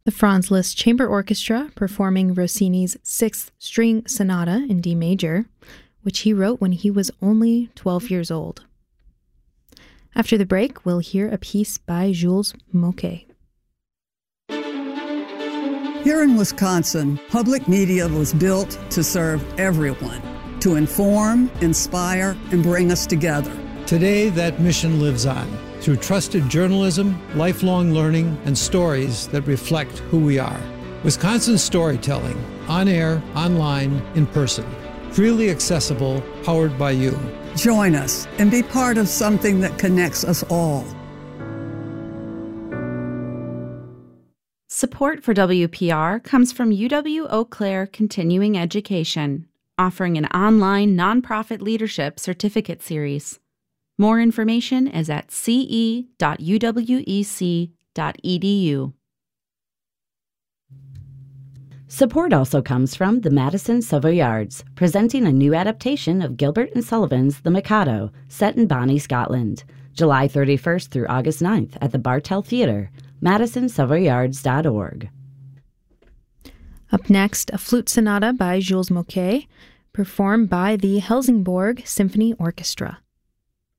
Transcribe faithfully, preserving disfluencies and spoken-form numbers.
The Franz Liszt Chamber Orchestra performing Rossini's Sixth String Sonata in D major, which he wrote when he was only twelve years old. After the break, we'll hear a piece by Jules Moquet. Here in Wisconsin, public media was built to serve everyone, to inform, inspire, and bring us together. Today, that mission lives on through trusted journalism, lifelong learning, and stories that reflect who we are. Wisconsin storytelling, on air, online, in person. Freely accessible, powered by you. Join us and be part of something that connects us all. Support for W P R comes from U W-Eau Claire Continuing Education, offering an online nonprofit leadership certificate series. More information is at c e dot u w e c dot e d u. Support also comes from the Madison Savoyards, presenting a new adaptation of Gilbert and Sullivan's The Mikado, set in Bonnie, Scotland, July thirty-first through August ninth at the Bartell Theatre, madison savoyards dot org. Up next, a flute sonata by Jules Moquet, performed by the Helsingborg Symphony Orchestra.